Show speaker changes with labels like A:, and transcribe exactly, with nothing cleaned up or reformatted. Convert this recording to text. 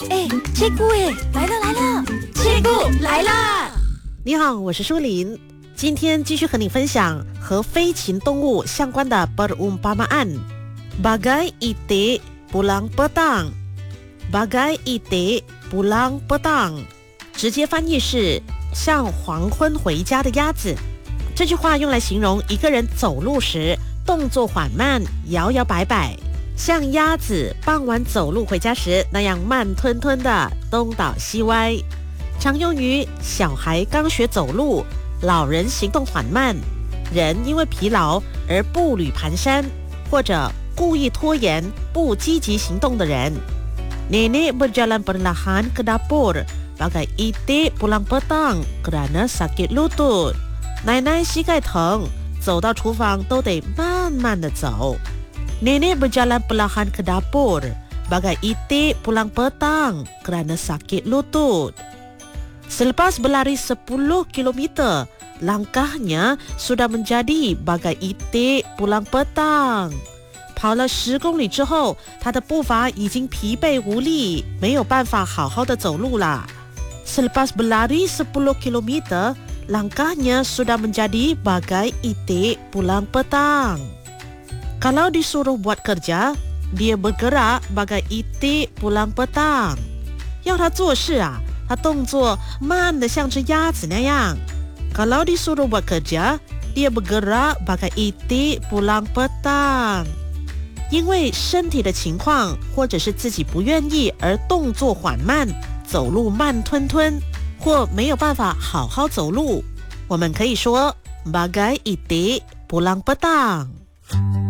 A: 哎，切姑哎，来了来了，切姑来啦！
B: 你好，我是舒琳，今天继续和你分享和飞禽动物相关的 perumpamaan。Bagai itik pulang petang， Bagai itik pulang petang， 直接翻译是像黄昏回家的鸭子。这句话用来形容一个人走路时动作缓慢，摇摇摆摆，像鸭子傍晚走路回家时那样慢吞吞的东倒西歪。常用于小孩刚学走路，老人行动缓慢，人因为疲劳而步履蹒跚，或者故意拖延不积极行动的人。Nenek berjalan perlahan ke dapur bagai itik pulang petang kerana sakit lutut。奶奶膝盖疼，走到厨房都得慢慢的走。Nenek berjalan perlahan ke dapur bagai itik pulang petang kerana sakit lutut。Selepas berlari sepuluh kilometer, langkahnya sudah menjadi bagai itik pulang petang。跑了十公里之后，他的步伐已经疲惫无力，没有办法好好的走路了。Selepas berlari sepuluh kilometer, langkahnya sudah menjadi bagai itik pulang petang。Kalau disuruh buat kerja, dia bergerak bagai itik pulang petang。要他做事啊，他动作慢得像只鸭子那样。Kalau disuruh buat kerja, dia bergerak bagai itik pulang petang。因为身体的情况，或者是自己不愿意而动作缓慢，走路慢吞吞，或没有办法好好走路，我们可以说 bagai itik pulang petang。